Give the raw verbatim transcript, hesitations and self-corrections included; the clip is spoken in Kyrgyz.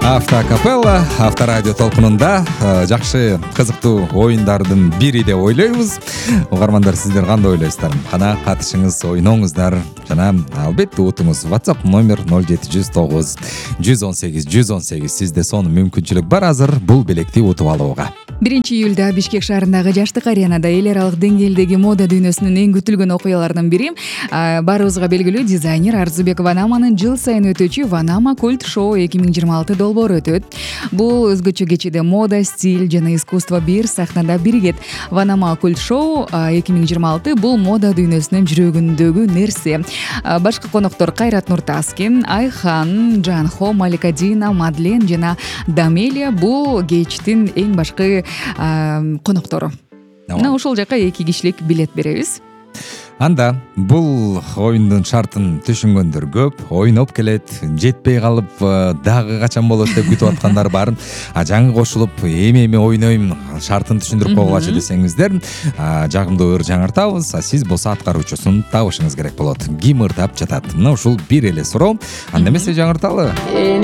Автокапелла авторадио толкунунда жакшы кызыктуу оюндардын бири деп ойлойбуз. Угармандар, сиздер кандай ойлойсуздар? Кана катышыңыз, ойноңуздар жана албетте утуңуз. WhatsApp номер ноль жети жүз тогуз жүз он сегиз жүз он сегиз. Сизде сонун мүмкүнчүлүк бар азыр бул белекти утуп алууга. биринчи июлда Бишкек шаарындагы Жаштык аренада эл аралык деңгээлдеги мода дүйнөсүнүн эң күтүлгөн окуяларынын бири баарыбызга белгилүү дизайнер Арзубек Ванаманын жыл сайын өтүүчү Ванама Культ Шоу эки миң жыйырма алты долбоору өтөт. Бул өзгөчө кечеде мода, стиль жана искусство бир сахнада биригет. Ванама Культ Шоу эки миң жыйырма алты бул мода дүйнөсүнүн жүрөгүндөгү нерсе. Башкы коноктор Кайрат Нуртаскин, Айхан, Жанхо, Малика Дина, Мадлен жана Дамелия бул кечтин эң башкы коноктору. Мына ошол жака эки кишилик билет беребиз. Анда бул оюндун шартын түшүнгөндөр көп, ойноп келет, жетпей калып дагы качан болот деп күтүп аткандар бар. А жаңы кошулуп эми-эми ойнойм, шартын түшүндүрүп койгулачы десеңиздер, жагымдуу ыр жаңыртабыз. А сиз болсо аткаруучусун табышыңыз керек болот. Ким ырдап жатат? Мына ушул бир эле суроо. Анда эмесе жаңырталы.